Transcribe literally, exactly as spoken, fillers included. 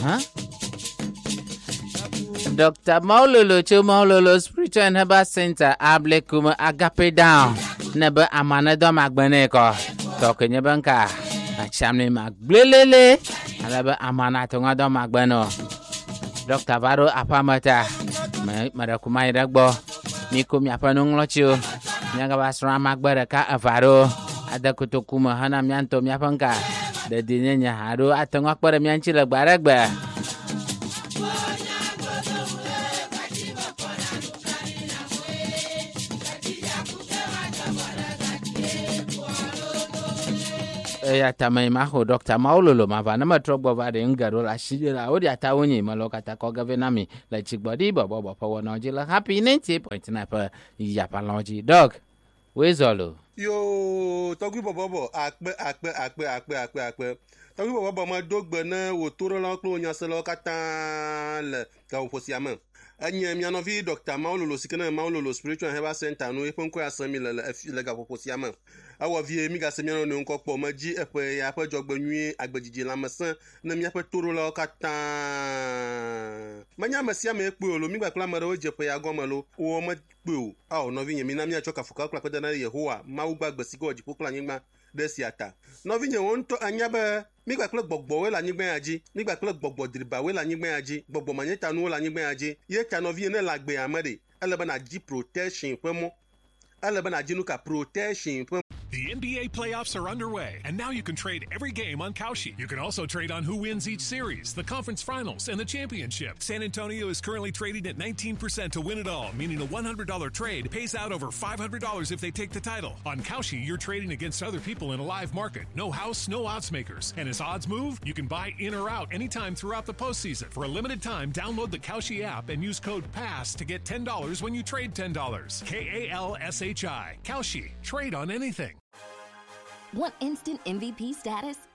Huh? Doctor Maulolo Cho Maulolo Spiritual and Herbal Center Ablekum Agape Down Never Amanado Magbaneko Talking Yabanka Achamni Magblele Alaba Amanatongado Magbano Doctor Varo Apamata Marakumai Ragbo Mikum Yapanung Lochu Nyagabasra Magbaraka Avaro Adakutokuma Hana Mianto Miapanka The Dinenya Haru Atangakbar Mianchila Baragba ya tamai maho Doctor Maulolo mavana matrogbo vade ngaro la shira odi atawonyi malokata ko gavenami la chigbodi bobo bopo wonoji la happy ninety point nine per yapaloji dog wezolo yo togwi bobo akpe akpe akpe akpe akpe akpe togwi bobo ma dogbe na wotoro la klo nyaselo katan le ka oposiama anye mianovi Doctor Maulolo sikena Maulolo Spiritual and Herbal Center no eponko asami le le ga oposiama awa vie mi ga semiano ne nko po maji epe ya pa jogbenu agbejije la masan na mi ape toro la katan manya masia me ekpe olo mi gba kla mara oje pe ya gomalo o ma pe o a o no vi mi na mi achoka fuka kla kweda na Yehowa ma ugba gbesi go oji pokla nyima desiata no vi won to anya ba mi gba kla gbogbo we la nyigba aji mi gba kla gbogbo diriba we la nyigba aji gbogbo manyeta nu la nyigba aji ye ta no vi ne la gbe amade eleba na ji protection pemo eleba na ji nuka protection pemo. The N B A playoffs are underway, and now you can trade every game on Kalshi. You can also trade on who wins each series, the conference finals, and the championship. San Antonio is currently trading at nineteen percent to win it all, meaning a one hundred dollars trade pays out over five hundred dollars if they take the title. On Kalshi, you're trading against other people in a live market. No house, no odds makers. And as odds move, you can buy in or out anytime throughout the postseason. For a limited time, download the Kalshi app and use code PASS to get ten dollars when you trade ten dollars. K A L S H I. Kalshi. Trade on anything. Want instant M V P status?